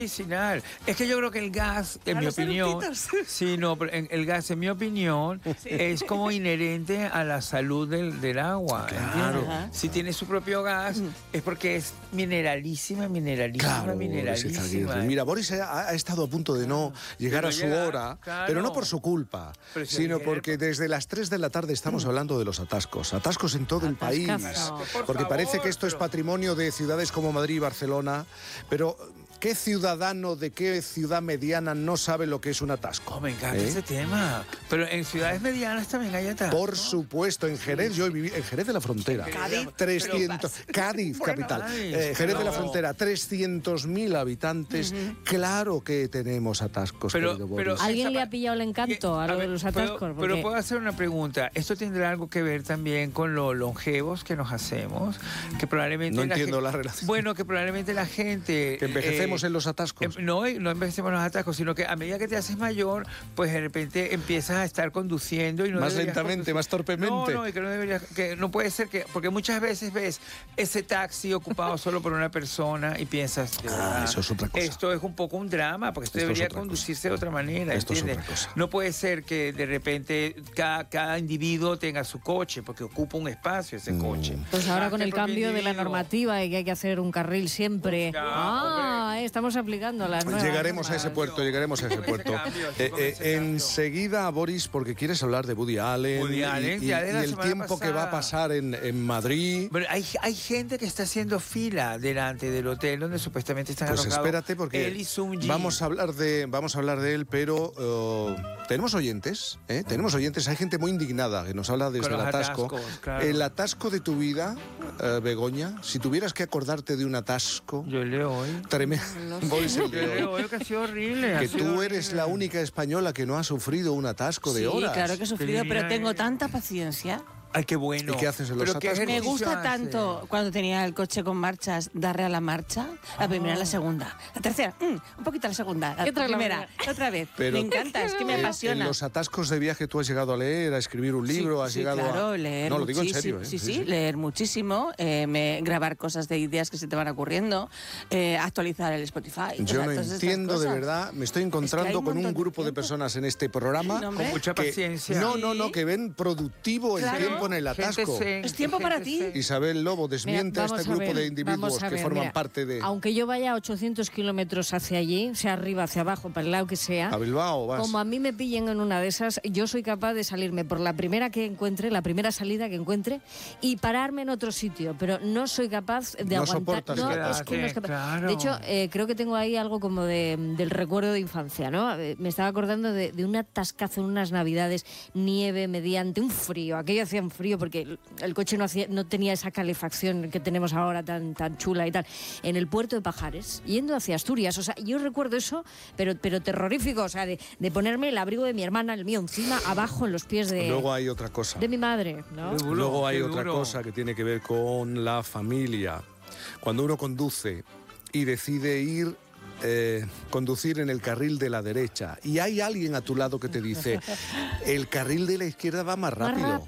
medicinal. Es que yo creo que el gas, en mi opinión, sí, no, pero el gas, en mi opinión, es como inherente a la salud del agua. Claro. Si tiene su propio gas, es porque es mineralísima. Claro, mira, Boris ha estado a punto de no llegar a su hora, pero no por su culpa, sino porque desde las 3 de la tarde estamos hablando de los atascos en todo el país, porque parece que esto es patrimonio de ciudades como Madrid y Barcelona, pero ¿qué ciudadano de qué ciudad mediana no sabe lo que es un atasco? Me encanta ese tema, pero en ciudades medianas también hay atascos. Por supuesto, en Jerez, yo viví en Jerez de la Frontera, Cádiz, capital, Jerez de la Frontera, 300.000 habitantes, claro que tenemos atascos, querido Boris. ¿Alguien le ha pillado el encanto a lo de los atascos? Pero puedo hacer una pregunta, ¿esto tendrá algo que ver también con lo longevos que nos hacemos? Que probablemente no entiendo la relación. Bueno, que probablemente la gente... Que envejecemos en los atascos. No envejecemos en los atascos, sino que a medida que te haces mayor, pues de repente empiezas a estar conduciendo y no más lentamente, más torpemente. No, y que no puede ser que... Porque muchas veces ves ese taxi ocupado solo por una persona y piensas... eso es otra cosa. Esto es un poco un drama, porque esto debería conducirse de otra manera, esto ¿entiendes? Es otra cosa. No puede ser que de repente cada individuo tenga su coche, porque ocupa un espacio ese coche. Pues ahora con el cambio de la normativa y que hay que hacer un carril siempre... estamos aplicando las nuevas Llegaremos a ese puerto. Enseguida, Boris, porque quieres hablar de Woody Allen y el tiempo que va a pasar en Madrid. Pero hay gente que está haciendo fila delante del hotel donde supuestamente están alojados. Pues espérate, porque él y Sung Ji. vamos a hablar de él, pero tenemos oyentes, hay gente muy indignada que nos habla desde el atasco. Claro. El atasco de tu vida, Begoña, si tuvieras que acordarte de un atasco... Yo leo hoy. Tremendo. Yo leo hoy que ha sido horrible. Que tú eres la única española que no ha sufrido un atasco de horas. Sí, claro que he sufrido, pero tengo tanta paciencia. Ay, qué bueno. ¿Y qué haces en los atascos? Me gusta tanto cuando tenía el coche con marchas, darle a la marcha, la primera, la segunda, la tercera, un poquito la segunda, la primera, otra vez. Pero, me encanta, es que me apasiona. En los atascos de viaje tú has llegado a leer, a escribir un libro, has llegado a... leer. No, lo digo en serio. Sí, leer muchísimo, grabar cosas de ideas que se te van ocurriendo, actualizar el Spotify. Yo no entiendo, de verdad, me estoy encontrando con un grupo de personas en este programa con mucha paciencia. Que ven productivo el tiempo en el atasco. Es tiempo para ti. Isabel Lobo desmiente a este grupo de individuos que forman parte de... Aunque yo vaya 800 kilómetros hacia allí, sea arriba, hacia abajo, para el lado que sea... A Bilbao vas. Como a mí me pillen en una de esas, yo soy capaz de salirme por la primera que encuentre, la primera salida que encuentre, y pararme en otro sitio, pero no soy capaz de aguantar. No, es que no es capaz. Claro. De hecho, creo que tengo ahí algo como del recuerdo de infancia, ¿no? Me estaba acordando de un atascazo en unas navidades, nieve mediante un frío. Aquello hacía un frío porque el coche no tenía esa calefacción que tenemos ahora tan chula y tal. En el puerto de Pajares, yendo hacia Asturias. O sea, yo recuerdo eso, pero terrorífico. O sea, de ponerme el abrigo de mi hermana, el mío encima, abajo en los pies de... Luego hay otra cosa. De mi madre, ¿no? Luego hay otra cosa que tiene que ver con la familia. Cuando uno conduce y decide conducir en el carril de la derecha y hay alguien a tu lado que te dice el carril de la izquierda va más rápido.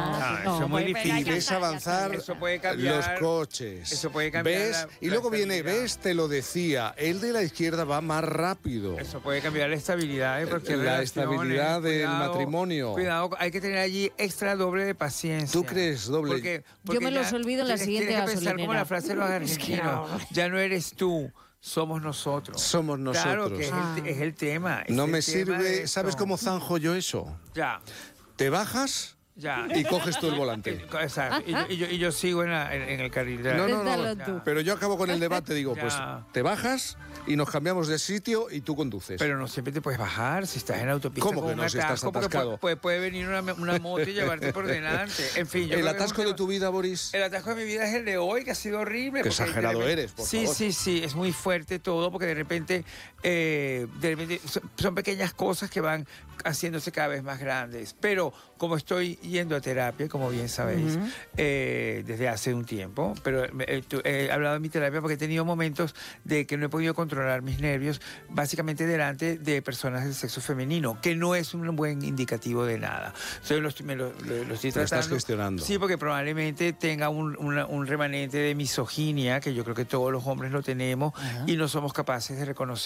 Eso es muy difícil. Ves avanzar los coches. Eso puede cambiar. ¿Ves? Y luego viene, te lo decía, el de la izquierda va más rápido. Eso puede cambiar la estabilidad, porque la estabilidad del matrimonio. Cuidado, hay que tener allí extra doble de paciencia. ¿Tú crees doble? Porque yo me los olvido en la siguiente gasolinera. Tienes que pensar como la frase de los argentinos. Ya no eres tú. Somos nosotros. Somos nosotros. Claro que es el tema. No me sirve. ¿Sabes cómo zanjo yo eso? Ya. Te bajas y coges tú el volante. Exacto. Y yo sigo en el carril. No. Pero yo acabo con el debate. Digo, pues te bajas y nos cambiamos de sitio y tú conduces. Pero no siempre te puedes bajar si estás en autopista. ¿Cómo que no? Si estás atascado. Puede venir una moto y llevarte por delante. En fin. ¿El atasco de tu vida, Boris? El atasco de mi vida es el de hoy, que ha sido horrible. Qué exagerado eres, por favor. Sí. Es muy fuerte todo porque de repente son pequeñas cosas que van haciéndose cada vez más grandes. Pero como estoy yendo a terapia, como bien sabéis, desde hace un tiempo, pero he hablado de mi terapia porque he tenido momentos de que no he podido controlar mis nervios, básicamente delante de personas del sexo femenino, que no es un buen indicativo de nada. Entonces lo estoy tratando. Lo estás gestionando. Sí, porque probablemente tenga un remanente de misoginia, que yo creo que todos los hombres lo tenemos, y no somos capaces de reconocer